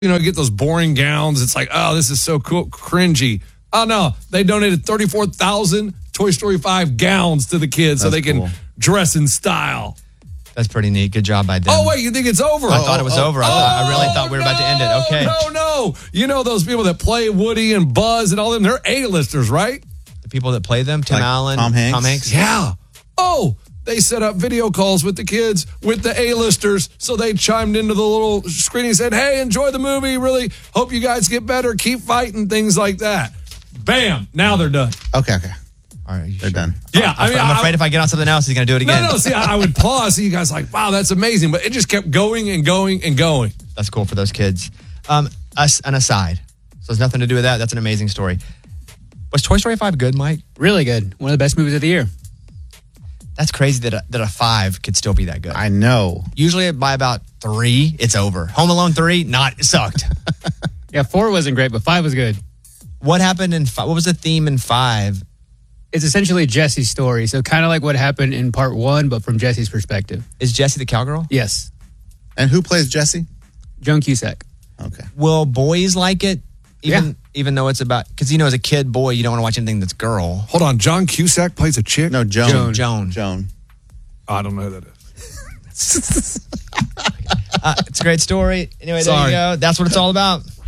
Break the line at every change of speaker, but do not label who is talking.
get those boring gowns. It's like, oh, this is so cool, cringy. Oh, no. They donated 34,000 Toy Story 5 gowns to the kids so they can dress in style.
That's pretty neat. Good job by them.
Oh, wait, you think it's over?
I thought it was over. I really thought we were about to end it. Okay.
No. You know those people that play Woody and Buzz and all them? They're A-listers, right?
The people that play them? Tim Allen?
Tom Hanks?
Yeah. Oh, they set up video calls with the kids, with the A-listers, so they chimed into the little screen and said, hey, enjoy the movie. Really hope you guys get better. Keep fighting, things like that. Bam. Now they're done.
Okay.
All right,
they're done.
Yeah,
I'm afraid if I get on something else, he's going to do it again.
No, see, I would pause. See, you guys like, wow, that's amazing. But it just kept going and going and going.
That's cool for those kids. An aside. So there's nothing to do with that. That's an amazing story. Was Toy Story 5 good, Mike?
Really good. One of the best movies of the year.
That's crazy that a 5 could still be that good.
I know.
Usually by about 3, it's over. Home Alone 3, it sucked.
Yeah, 4 wasn't great, but 5 was good.
What happened in 5? What was the theme in 5?
It's essentially Jesse's story. So kind of like what happened in part 1, but from Jesse's perspective.
Is Jessie the cowgirl?
Yes.
And who plays Jesse?
Joan Cusack.
Okay.
Will boys like it? Even though it's about, because as a kid, boy, you don't want to watch anything that's girl.
Hold on, John Cusack plays a chick?
No, Joan.
Joan.
I don't know who that is.
It's a great story. Anyway, there
Sorry.
you go. That's what it's all about.